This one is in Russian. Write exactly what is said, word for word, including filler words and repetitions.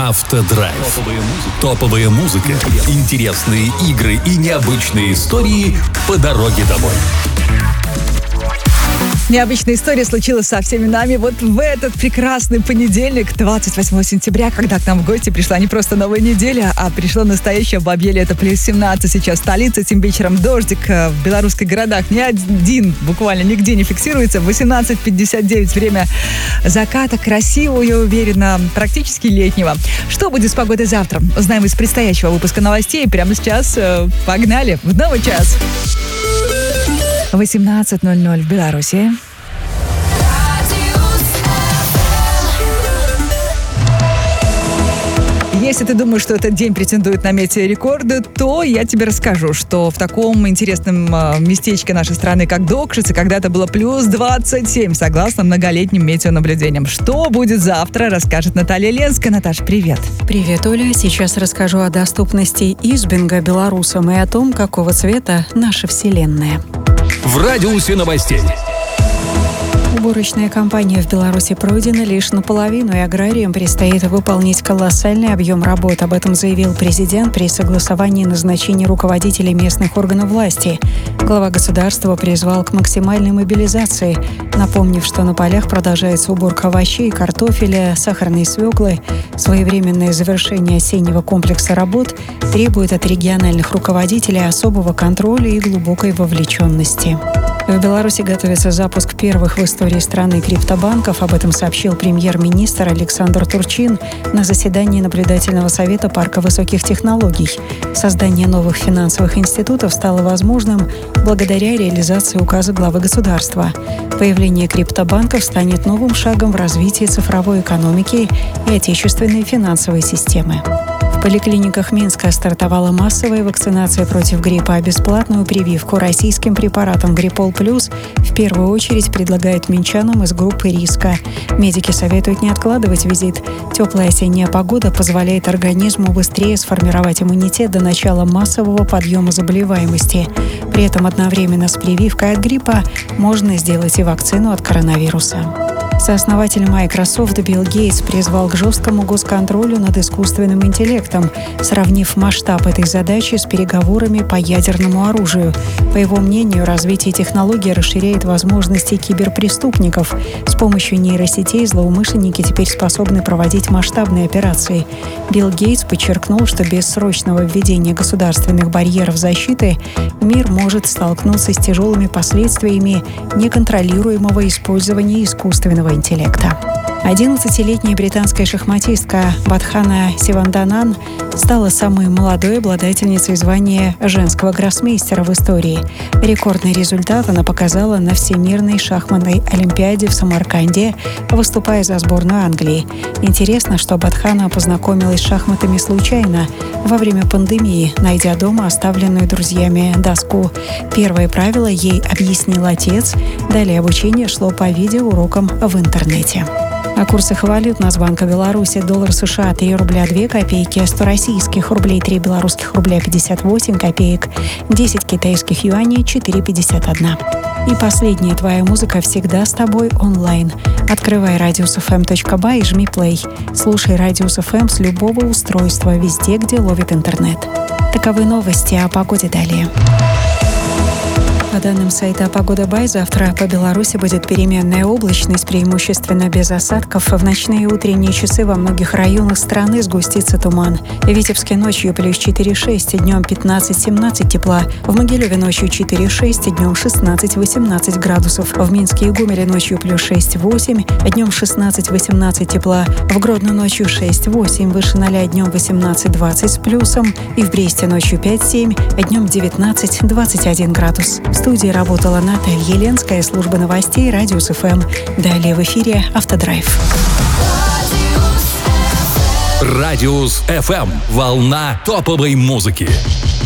Автодрайв. Топовая музыка, интересные игры и необычные истории по дороге домой. Необычная история случилась со всеми нами вот в этот прекрасный понедельник, двадцать восьмого сентября, когда к нам в гости пришла не просто новая неделя, а пришло настоящее бабье лето. Плюс семнадцать сейчас столица, тем вечером дождик в белорусских городах ни один, буквально нигде не фиксируется. восемнадцать пятьдесят девять время заката, красиво, я уверена, практически летнего. Что будет с погодой завтра? Узнаем из предстоящего выпуска новостей. Прямо сейчас погнали в новый час. восемнадцать ноль ноль в Беларуси. Если ты думаешь, что этот день претендует на метеорекорды, то я тебе расскажу, что в таком интересном э, местечке нашей страны, как Докшице, когда-то было плюс двадцать семь, согласно многолетним метеонаблюдениям. Что будет завтра, расскажет Наталья Ленская. Наташ, привет. Привет, Оля. Сейчас расскажу о доступности избинга белорусам и о том, какого цвета наша вселенная. В радиусе новостей. Уборочная кампания в Беларуси пройдена лишь наполовину, и аграриям предстоит выполнить колоссальный объем работ. Об этом заявил президент при согласовании назначения руководителей местных органов власти. Глава государства призвал к максимальной мобилизации, напомнив, что на полях продолжается уборка овощей, картофеля, сахарной свеклы. Своевременное завершение осеннего комплекса работ требует от региональных руководителей особого контроля и глубокой вовлеченности. В Беларуси готовится запуск первых в истории страны криптобанков. Об этом сообщил премьер-министр Александр Турчин на заседании наблюдательного совета парка высоких технологий. Создание новых финансовых институтов стало возможным благодаря реализации указа главы государства. Появление криптобанков станет новым шагом в развитии цифровой экономики и отечественной финансовой системы. В поликлиниках Минска стартовала массовая вакцинация против гриппа, а бесплатную прививку российским препаратом «Гриппол Плюс» в первую очередь предлагают минчанам из группы риска. Медики советуют не откладывать визит. Теплая осенняя погода позволяет организму быстрее сформировать иммунитет до начала массового подъема заболеваемости. При этом одновременно с прививкой от гриппа можно сделать и вакцину от коронавируса. Сооснователь Microsoft Билл Гейтс призвал к жесткому госконтролю над искусственным интеллектом, сравнив масштаб этой задачи с переговорами по ядерному оружию. По его мнению, развитие технологий расширяет возможности киберпреступников. С помощью нейросетей злоумышленники теперь способны проводить масштабные операции. Билл Гейтс подчеркнул, что без срочного введения государственных барьеров защиты мир может столкнуться с тяжелыми последствиями неконтролируемого использования искусственного интеллекта. одиннадцатилетняя британская шахматистка Ватхана Сиванданан стала самой молодой обладательницей звания женского гроссмейстера в истории. Рекордный результат она показала на Всемирной шахматной олимпиаде в Самарканде, выступая за сборную Англии. Интересно, что Ватхана познакомилась с шахматами случайно во время пандемии, найдя дома оставленную друзьями доску. Первое правило ей объяснил отец, далее обучение шло по видеоурокам в интернете. О курсах валют Нацбанка Беларуси: доллар США три рубля две копейки, сто российских рублей три белорусских рубля пятьдесят восемь копеек, десять китайских юаней четыре пятьдесят один. И последняя твоя музыка всегда с тобой онлайн. Открывай радиус эф эм точка бай и жми плей. Слушай Радиус эф эм с любого устройства, везде, где ловит интернет. Таковы новости, о погоде далее. По данным сайта «Погода Бай», завтра по Беларуси будет переменная облачность, преимущественно без осадков. В ночные и утренние часы во многих районах страны сгустится туман. В Витебске ночью плюс четыре-шесть, днем пятнадцать-семнадцать тепла. В Могилеве ночью четыре-шесть, днем шестнадцать-восемнадцать градусов. В Минске и Гомеле ночью плюс шесть-восемь, днем шестнадцать-восемнадцать тепла. В Гродно ночью шесть-восемь, выше ноля, днем восемнадцать-двадцать с плюсом. И в Бресте ночью пять-семь, днем девятнадцать-двадцать один градус. В студии работала Наталья Ленская, служба новостей Радиус эф эм. Далее в эфире «Автодрайв». Радиус эф эм. Волна топовой музыки.